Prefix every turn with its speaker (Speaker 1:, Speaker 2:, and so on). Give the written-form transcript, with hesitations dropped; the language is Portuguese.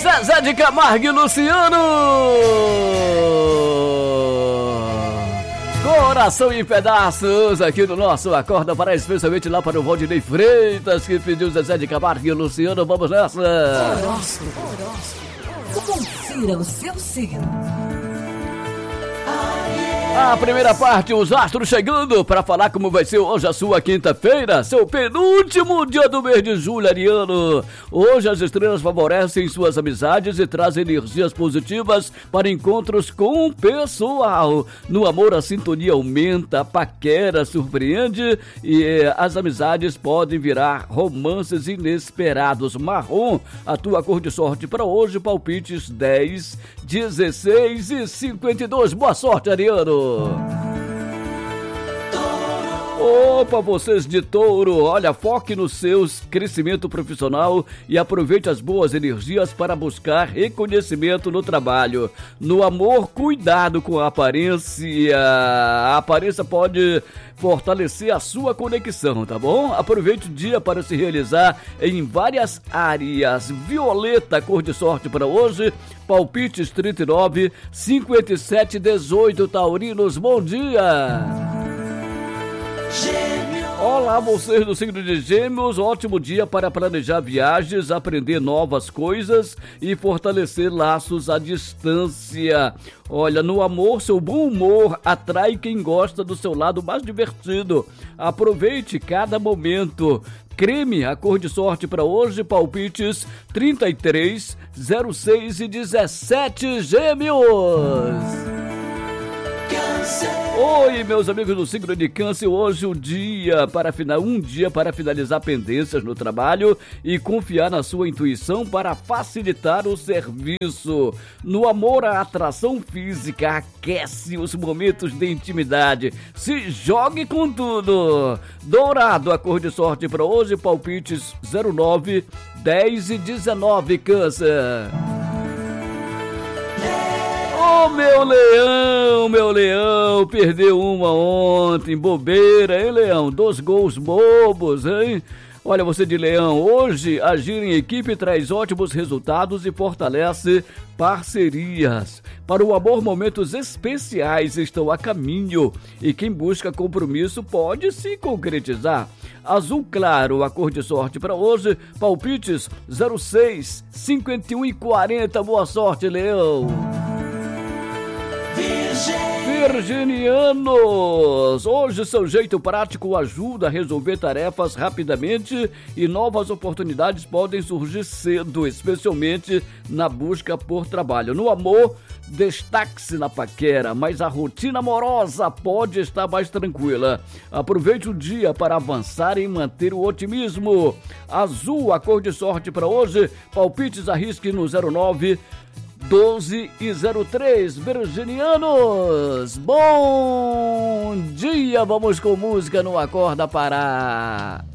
Speaker 1: Zezé de Camargo e Luciano. Coração em pedaços aqui no nosso Acorda Para, especialmente lá para o Valdinei Freitas, que pediu Zezé de Camargo e Luciano. Vamos nessa.
Speaker 2: Horóscopo. Confira o seu signo.
Speaker 1: A primeira parte, os astros chegando para falar como vai ser hoje a sua quinta-feira, seu penúltimo dia do mês de julho, ariano. Hoje as estrelas favorecem suas amizades e trazem energias positivas para encontros com o pessoal. No amor, a sintonia aumenta, a paquera surpreende e as amizades podem virar romances inesperados. Marrom, a tua cor de sorte para hoje, palpites 10, 16 e 52. Boa sorte, ariano. Opa, vocês de Touro, olha, foque no seu crescimento profissional e aproveite as boas energias para buscar reconhecimento no trabalho. No amor, cuidado com a aparência. A aparência pode fortalecer a sua conexão, tá bom? Aproveite o dia para se realizar em várias áreas. Violeta, cor de sorte para hoje, palpites 39, 57, 18, taurinos, bom dia! Olá, vocês do signo de Gêmeos, ótimo dia para planejar viagens, aprender novas coisas e fortalecer laços à distância. Olha, no amor, seu bom humor atrai quem gosta do seu lado mais divertido. Aproveite cada momento. Creme, a cor de sorte para hoje, palpites 33, 06 e 17, Gêmeos. Oi, meus amigos do signo de Câncer, hoje um dia para finalizar pendências no trabalho e confiar na sua intuição para facilitar o serviço. No amor, a atração física aquece os momentos de intimidade. Se jogue com tudo. Dourado, a cor de sorte para hoje, palpites 09, 10 e 19, Câncer. Oh, meu leão, perdeu uma ontem, bobeira, hein, leão? 2 gols bobos, hein? Olha, você de leão, hoje agir em equipe traz ótimos resultados e fortalece parcerias. Para o amor, momentos especiais estão a caminho e quem busca compromisso pode se concretizar. Azul claro, a cor de sorte para hoje, palpites 06, 51 e 40, boa sorte, leão. Virginianos, hoje seu jeito prático ajuda a resolver tarefas rapidamente e novas oportunidades podem surgir cedo, especialmente na busca por trabalho. No amor, destaque-se na paquera, mas a rotina amorosa pode estar mais tranquila. Aproveite o dia para avançar e manter o otimismo. Azul, a cor de sorte para hoje, palpites arrisque no 09, 12 e 03, virginianos. Bom dia, vamos com música no Acorda Pará.